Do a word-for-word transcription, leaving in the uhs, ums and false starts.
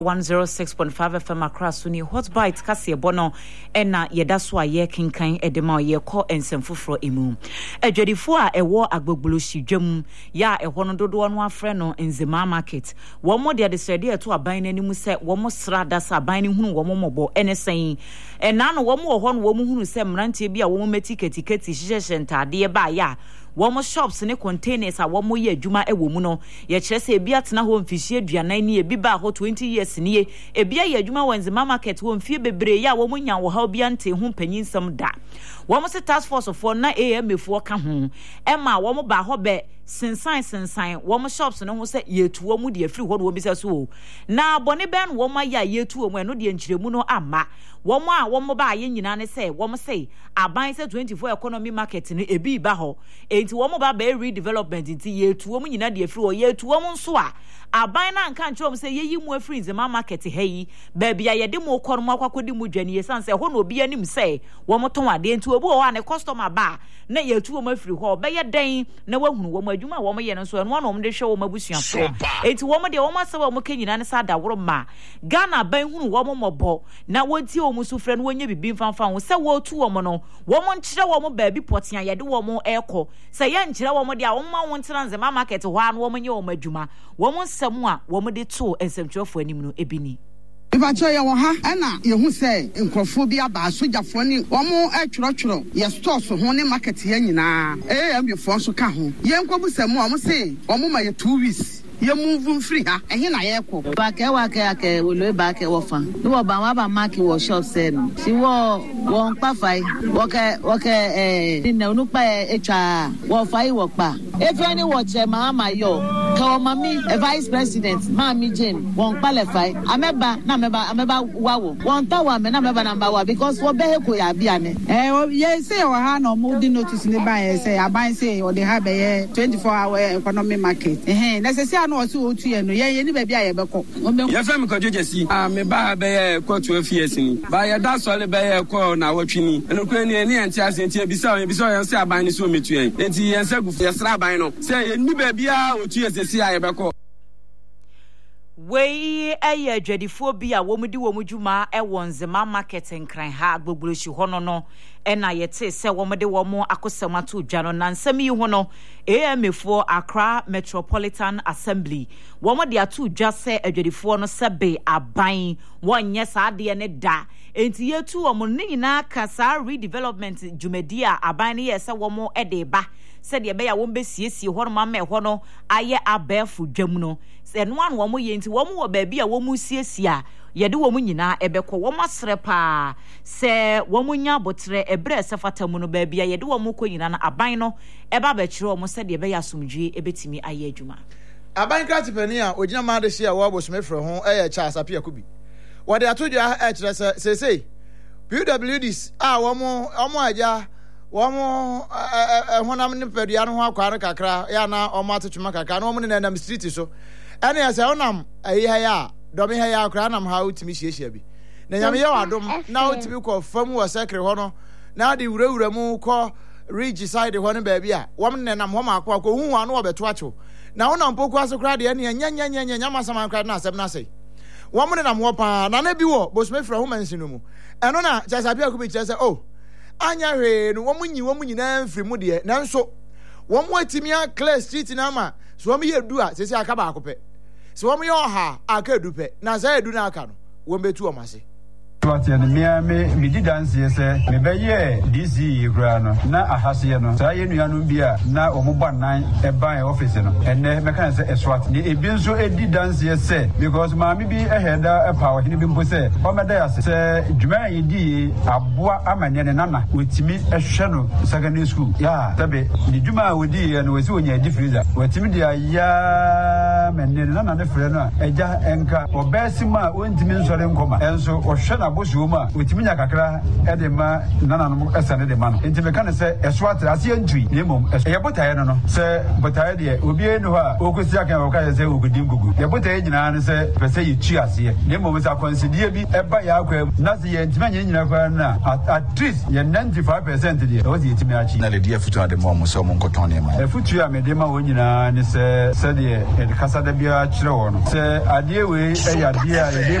one oh six point five F M across Suni Hot Bite Cassia Bono Ena Yedaswa Ye Kinkan Edema Ye Ko and Semfufro Emu. A Jedifua a war agboglushi jum ya a one do one freno in Zima market. One more the idea to a buying any muset, one more stradas are binding whom one more bo any saying. And none one more one woman who said Mranti be a woman ticket ticket shenta dear by ya. One more shops and containers are one more year Juma a woman. Yet Chessy Beat na home fish Diana a biba ho twenty years near a beer ya Juma when the market won't fear bebre ya woman ya will help Biante whom penny some da. One was a task force of four nine a.m. before come home. Emma, one more by hobby. Since sign, since sign, one more shops and almost said ye two one dear free what will be so. Now, Bonnie Ben, one my year two and when no the enchimuno ama. One more, one more buy in Yanane say, one more say, I buy twenty four economy market in a B baho. Ain't one more by redevelopment into year two woman in a dear free or year two woman swa. I buy now and can't show say ye more free in the market hey, baby. I did more corn more could do Jenny sans say, one will be an him say, one more time, then to a boy and a customer bar. Nay, year two more free hall, by a day, no one who will Juma woman and so and one of the show my bush. It's woman the woman so moking and sad that woman ma. Ghana by whom woman more ball. Now what's your musu friend when you be being found found? Say what two woman, woman chill woman baby potting and you do one more echo. Say young chill woman, their own one trans the market one woman your my Juma. Woman someone, woman the two and some job for any ebony. If I tell you what, Anna, you who say in Crophobia, by Suja Phony, one more actual, yes, toss for honey market here, na. Eh, I'm your force to come. Young Cobu some more, say, one more my two weeks. You move free, huh? And here I echo. Back a waka will look back a waffle. No about Maki was short said. She wore one puffy, walk a walk a dinner, look by a child, walk five walk back. If any watch a mamma, yo, call mammy, a vice president, Mammy Jane, won't qualify. I'm about, I'm about, I'm about wow, one tower, and I'm about number one because what Beheko ya Biane. Eh, yes, say or hand or moody notice in the buy, say, I buy say, or they have a twenty-four hour economy market. Eh, necessary. No so tu ye no ye ni baby aye beko ye fam ko jejesi ah me ba be ye ko two years ni ba ye da so le be ye ko na watwi ni eno ko ni ni enti asenti bisa ye bisa ye se aban ni so metu ye enti ye se gu ye sra aban no se ye ni baby a otu ye se si aye beko we eye adwadifo bi a wo mudi wo mudwuma e wonzema market nkran ha agbogbuloshi hono no e na yete se wo mode wo mo akosema to dwa no nansam yi hono A M fo Accra Metropolitan Assembly wo mo de atu dwa se adwadifo no sebe aban wonye saade ne da enti yetu wo mo nyina kasa redevelopment jumedia aban ne yese wo mo e de ba said ye be ya won be siesie ho no ma me ho no aye abefu dwam no se no an wo mo ye nti wo mo wo ba bia wo mo siesie a ye de wo mo nyina ebekọ wo mo sere pa se wo mo nya botre ebre se fatamu no ba bia ye de wo mo ko nyina na aban no eba ba kire wo mo said ye be ya somdwe ebetimi aye adwuma aban krati pani a ogina ma de hia wo abosome frɛ ho eye Charles Apia Kubi wo de atodwa e kire se se se P W Ds a wo mo omo aja Womo honam ne pedua no ho akware kakra ya na omo atotwuma kakra na omo ne nam street so ene ya se onam ayi ha ya domi ha ya akra nam ha utimi hiehia bi na nyame ye wadom na utimi ko fam wo sekre ho no na de wurawura mu ko ridge side ho ne ba bia wom ne nam ho ma akwa ko hu anu obeto acho na onam poku asokra de ene nya nya nya nya nya masama akra na asem na sei wom ne nam ho pa na na bi wo bosme fra ho mansinu mu eno na Chasapia Kubi chese oh anya hwe no wo munyi wo munyi na mfiri mu de nanso wo mo atimi a class street na ma so wo ye du a sesi aka ba akopɛ so wo ye oha aka du pɛ na sa edu na aka no wo betu o mase What and me me did dance yes me be ye D C kura no na ahase no sa ye nuanu bia na omoba nan e ban office no enne me kan say eswat ni ebi nso edi dance yes because ma me bi eheda e power ni bi mpo say o me da yase say dwuma yi di aboa amane ne nana wetimi ehwe no secondary school ya tabe ni dwuma wodi ye no wesi onya di freezer wetimi dia ya menene nana ne frɛ no eja enka obesima ontimi nsore nkoma enso ohwe na abosuo mu a otimi nya kakra e de ma nananom esane de ma no enti me kan se eso atre ase antui ne mom e botae no no se botae de obi enu ha okosi aka o ka se ogodim gugu ye botae nyina ne se pese ye tu ase ne mom se akonsidie bi e ba ya akwa na se ye ntimi nya nyina kwa na at least ye ninety-five percent de o ze etimi achi na le dia futu ade mom so mo nkoton ne ma e futu a me de ma wo nyina ne se se de e kasa da bia kire wo no se ade we e ya de a